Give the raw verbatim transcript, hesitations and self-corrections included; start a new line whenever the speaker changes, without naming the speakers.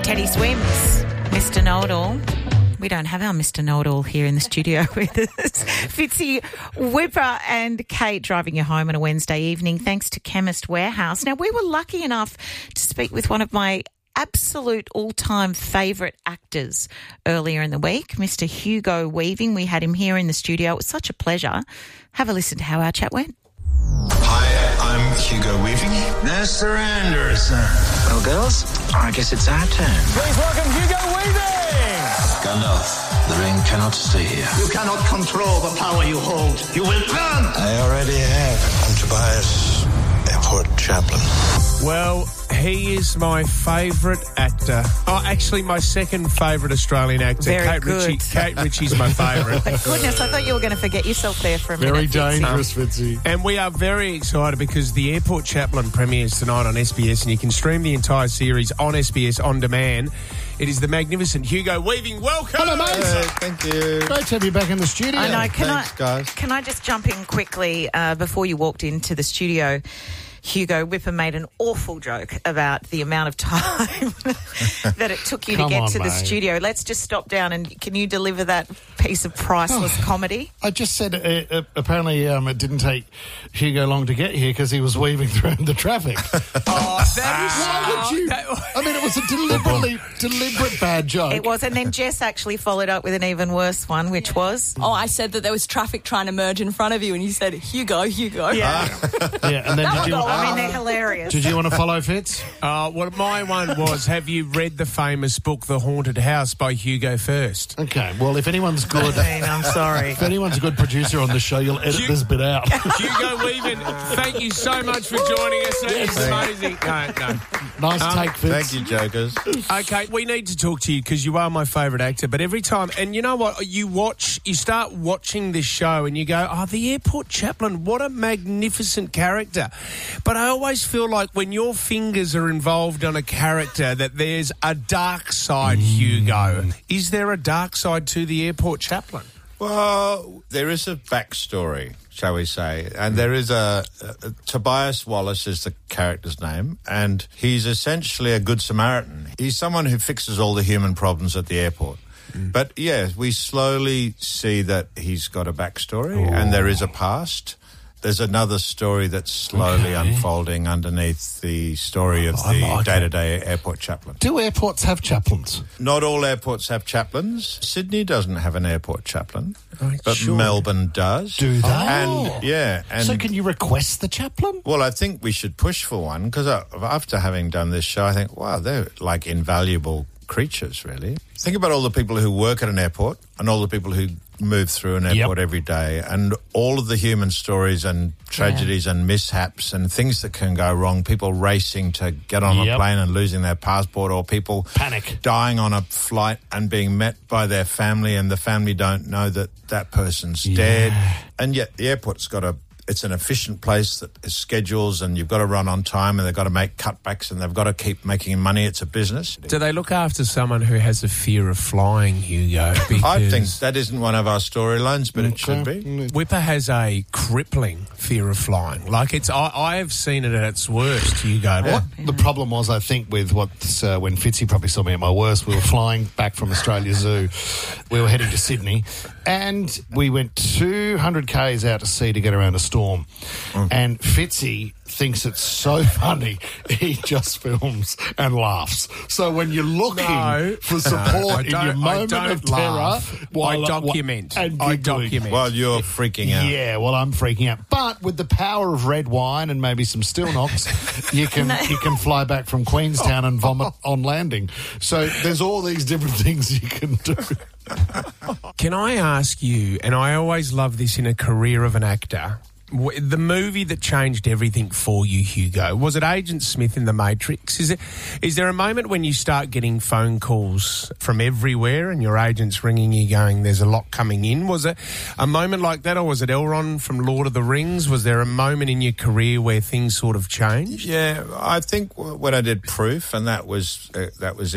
Teddy Swims, Mister Know-It-All. We don't have our Mister Know-It-All here in the studio with us. Fitzy, Whipper and Kate driving you home on a Wednesday evening thanks to Chemist Warehouse. Now, we were lucky enough to speak with one of my absolute all-time favourite actors earlier in the week, Mister Hugo Weaving. We had him here in the studio. It was such a pleasure. Have a listen to how our chat went.
Hi, I'm Hugo Weaving.
Mister Anderson.
Well, girls, I guess it's our turn.
Please welcome Hugo Weaving.
Gandalf, the ring cannot stay here.
You cannot control the power you hold. You will burn.
I already have. I'm Tobias, airport chaplain.
Well, he is my favourite actor. Oh, actually, my second favourite Australian actor.
Very
Kate
good.
Ritchie. Kate Ritchie's my favourite.
My goodness, I thought you were going to forget yourself there for a
Very
minute. Fitzy.
dangerous, Fitzy.
And we are very excited because The Airport Chaplain premieres tonight on S B S, and you can stream the entire series on S B S On Demand. It is the magnificent Hugo Weaving. Welcome!
Hello, mate.
Hey, thank you.
Great to have you back in the studio.
I know. Can
Thanks,
I,
guys.
Can I just jump in quickly uh, before you walked into the studio? Hugo Whipper made an awful joke about the amount of time that it took you
Come
to get
on,
to the
mate.
studio. Let's just stop down and can you deliver that piece of priceless comedy?
I just said uh, uh, apparently um, it didn't take Hugo long to get here because he was weaving through the traffic.
Oh, that is
Why would you? I mean, it was a deliberately deliberate bad joke.
It was, and then Jess actually followed up with an even worse one, which was...
Oh, I said that there was traffic trying to merge in front of you, and you said, Hugo, Hugo.
Yeah,
Yeah, and then did you?
I mean, they're hilarious.
Did you want to follow Fitz?
Uh, well, my one was, have you read the famous book The Haunted House by Hugo First?
Okay. Well, if anyone's good,
I mean, I'm sorry.
if anyone's a good producer on the show, you'll edit
Hugh-
this bit out.
Hugo Weaving, thank you so much for joining us. That is amazing. No, no.
Nice
Um,
take, Fitz.
Thank you, jokers.
Okay, we need to talk to you because you are my favourite actor. But every time, and you know what, you watch, you start watching this show and you go, oh, the Airport Chaplain, what a magnificent character. But I always feel like when your fingers are involved on a character that there's a dark side, Hugo. Is there a dark side to the Airport Chaplain?
Well, there is a backstory, shall we say, and there is a, a Tobias Wallace is the character's name, and he's essentially a good Samaritan. He's someone who fixes all the human problems at the airport. Mm. But yeah, we slowly see that he's got a backstory,
Oh.
and there is a past. There's another story that's slowly
Okay.
unfolding underneath the story of
I
the
like it.
day-to-day airport chaplain.
Do airports have chaplains?
Not all airports have chaplains. Sydney doesn't have an airport chaplain,
Oh,
but
sure.
Melbourne does.
Do they?
And yeah, and
so can you request the chaplain?
well, I think we should push for one because after having done this show, I think, wow, they're like invaluable creatures, really. Think about all the people who work at an airport and all the people who move through an airport
Yep.
every day and all of the human stories and tragedies and mishaps and things that can go wrong, people racing to get on
Yep.
a plane and losing their passport, or people
Panic.
dying on a flight and being met by their family and the family don't know that that person's dead. And yet the airport's got a it's an efficient place that has schedules and you've got to run on time and they've got to make cutbacks and they've got to keep making money. It's a business.
Do they look after someone who has a fear of flying, Hugo? Because
I think that isn't one of our storylines, but it should be.
Whipper has a crippling fear of flying. Like, it's, I, I have seen it at its worst, Hugo. What?
The problem was, I think, with what uh, when Fitzy probably saw me at my worst, we were flying back from Australia Zoo. We were heading to Sydney, and we went two hundred kays out to sea to get around a storm. Mm. And Fitzy thinks it's so funny, he just films and laughs. So when you're looking
No.
for support
No, I
in
don't-
your
I
moment
don't
of terror,
laugh.
while-
I document.
and
I
giggling.
document.
Well, you're freaking out.
Yeah, well, I'm freaking out. But with the power of red wine and maybe some still knocks, you can you can fly back from Queenstown and vomit on landing. So there's all these different things you can do.
Can I ask you, and I always love this in a career of an actor, w- the movie that changed everything for you, Hugo, was it Agent Smith in The Matrix? Is it? Is there a moment when you start getting phone calls from everywhere and your agent's ringing you going, there's a lot coming in? Was it a moment like that, or was it Elrond from Lord of the Rings? Was there a moment in your career where things sort of changed?
Yeah, I think when I did Proof, and that was uh, that was